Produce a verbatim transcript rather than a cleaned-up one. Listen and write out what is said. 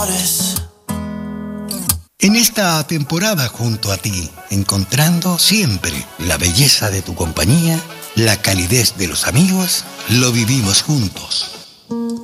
En esta temporada junto a ti, encontrando siempre la belleza de tu compañía, la calidez de los amigos, lo vivimos juntos.